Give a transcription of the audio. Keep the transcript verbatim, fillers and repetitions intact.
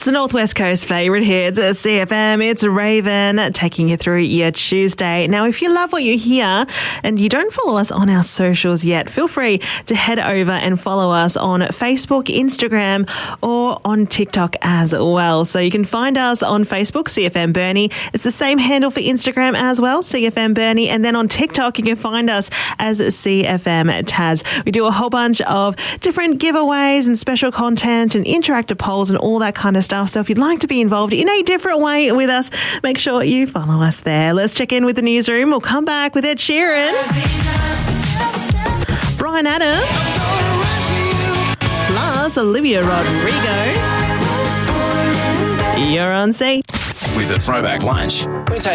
It's the Northwest Coast favourite here. It's a C F M. It's Raven taking you through your Tuesday. Now, if you love what you hear and you don't follow us on our socials yet, feel free to head over and follow us on Facebook, Instagram, or on TikTok as well. So you can find us on Facebook, C F M Burnie. It's the same handle for Instagram as well, C F M Burnie. And then on TikTok, you can find us as C F M Taz. We do a whole bunch of different giveaways and special content and interactive polls and all that kind of stuff. So if you'd like to be involved in a different way with us, make sure you follow us there. Let's check in with the newsroom. We'll come back with Ed Sheeran, Bryan Adams, plus Olivia Rodrigo. You're on C. With the Throwback Lunch, we take